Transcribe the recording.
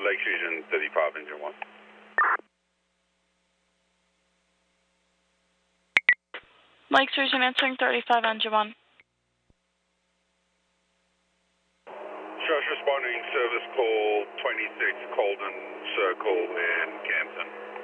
Lake Fusion 35 engine 1. Lake Fusion answering 35 engine 1. Shush responding, service call 26 Colden Circle in Canton.